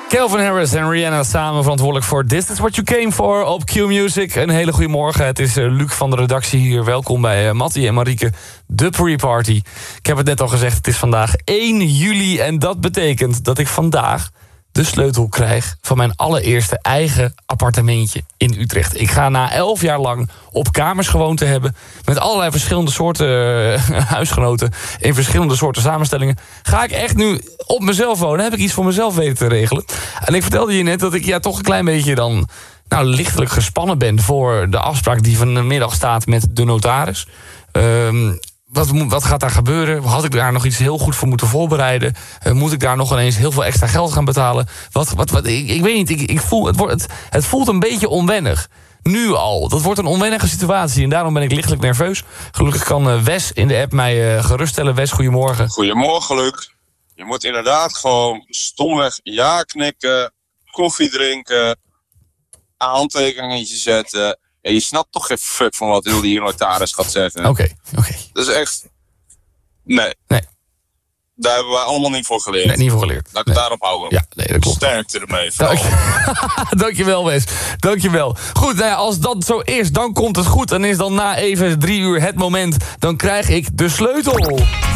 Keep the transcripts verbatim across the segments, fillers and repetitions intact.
Calvin Harris en Rihanna samen verantwoordelijk voor This Is What You Came For op Q Music. Een hele goede morgen. Het is uh, Luc van de redactie hier. Welkom bij uh, Mattie en Marieke, de pre-party. Ik heb het net al gezegd, het is vandaag één juli... en dat betekent dat ik vandaag de sleutel krijg van mijn allereerste eigen appartementje in Utrecht. Ik ga na elf jaar lang op kamers gewoond te hebben, met allerlei verschillende soorten uh, huisgenoten, in verschillende soorten samenstellingen, ga ik echt nu op mezelf wonen. Heb ik iets voor mezelf weten te regelen. En ik vertelde je net dat ik ja toch een klein beetje dan nou lichtelijk gespannen ben voor de afspraak die vanmiddag staat met de notaris. Um, Wat, wat gaat daar gebeuren? Had ik daar nog iets heel goed voor moeten voorbereiden? Uh, moet ik daar nog ineens heel veel extra geld gaan betalen? Wat, wat, wat, ik, ik weet niet, ik, ik voel, het, wordt, het, het voelt een beetje onwennig. Nu al. Dat wordt een onwennige situatie en daarom ben ik lichtelijk nerveus. Gelukkig kan uh, Wes in de app mij uh, geruststellen. Wes, goedemorgen. Goedemorgen, Luc. Je moet inderdaad gewoon stomweg ja knikken, koffie drinken, handtekeningetje zetten. Ja, je snapt toch geen fuck van wat heel die notaris gaat zeggen. Oké, okay, oké. Okay. Dat is echt... Nee. Nee. Daar hebben wij allemaal niet voor geleerd. Nee, niet voor geleerd. Laat ik nee. het daarop houden. Ja, nee, dat klopt. Sterkte ermee. Dank je... Dankjewel, Wes. Dankjewel. Goed, nou ja, als dat zo is, dan komt het goed. Dan is dan na even drie uur het moment. Dan krijg ik de sleutel.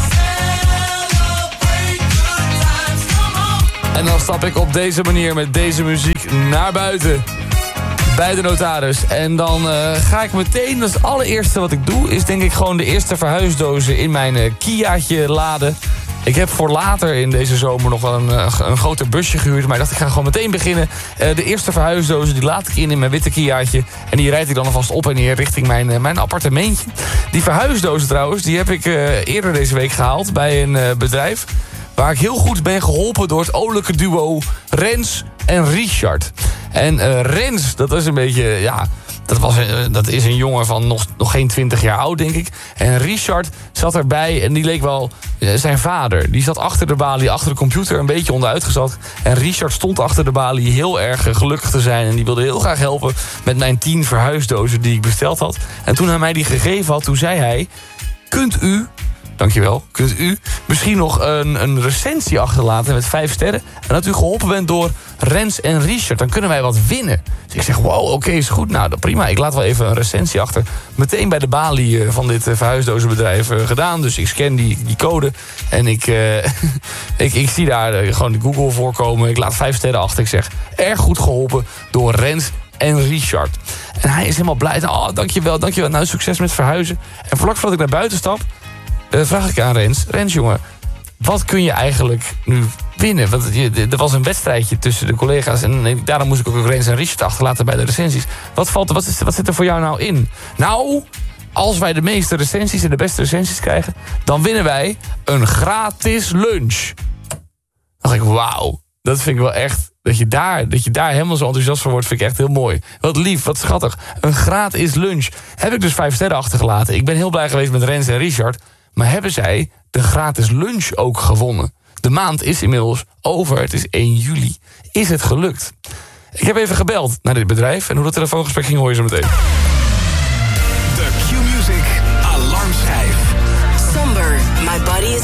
En dan stap ik op deze manier met deze muziek naar buiten. Bij de notaris. En dan uh, ga ik meteen, dat is het allereerste wat ik doe, is denk ik gewoon de eerste verhuisdozen in mijn uh, Kiaatje laden. Ik heb voor later in deze zomer nog wel een, uh, een groter busje gehuurd. Maar ik dacht, ik ga gewoon meteen beginnen. Uh, de eerste verhuisdozen, die laat ik in in mijn witte Kiaatje. En die rijd ik dan alvast op en neer richting mijn, uh, mijn appartementje. Die verhuisdozen trouwens, die heb ik uh, eerder deze week gehaald bij een uh, bedrijf. Waar ik heel goed ben geholpen door het olijke duo Rens en Richard. En uh, Rens, dat is een beetje, ja, dat, was, uh, dat is een jongen van nog, nog geen twintig jaar oud, denk ik. En Richard zat erbij en die leek wel uh, zijn vader. Die zat achter de balie, achter de computer, een beetje onderuitgezakt. En Richard stond achter de balie heel erg uh, gelukkig te zijn. En die wilde heel graag helpen met mijn tien verhuisdozen die ik besteld had. En toen hij mij die gegeven had, toen zei hij, kunt u... Dankjewel. Kunt u misschien nog een, een recensie achterlaten met vijf sterren? En dat u geholpen bent door Rens en Richard. Dan kunnen wij wat winnen. Dus ik zeg, wow, oké, okay, is goed. Nou, prima. Ik laat wel even een recensie achter. Meteen bij de balie van dit verhuisdozenbedrijf gedaan. Dus ik scan die, die code. En ik, uh, ik, ik zie daar gewoon de Google voorkomen. Ik laat vijf sterren achter. Ik zeg, erg goed geholpen door Rens en Richard. En hij is helemaal blij. Oh, dankjewel, dankjewel. Nou, succes met verhuizen. En vlak voordat ik naar buiten stap, Uh, vraag ik aan Rens. Rens, jongen, wat kun je eigenlijk nu winnen? Want er was een wedstrijdje tussen de collega's en daarom moest ik ook Rens en Richard achterlaten bij de recensies. Wat, valt, wat, is, wat zit er voor jou nou in? Nou, als wij de meeste recensies en de beste recensies krijgen, dan winnen wij een gratis lunch. Dan dacht ik, wauw, dat vind ik wel echt, dat je, daar, dat je daar helemaal zo enthousiast voor wordt, vind ik echt heel mooi. Wat lief, wat schattig. Een gratis lunch. Heb ik dus vijf sterren achtergelaten. Ik ben heel blij geweest met Rens en Richard. Maar hebben zij de gratis lunch ook gewonnen? De maand is inmiddels over, het is één juli. Is het gelukt? Ik heb even gebeld naar dit bedrijf en hoe dat telefoongesprek ging hoor je zo meteen.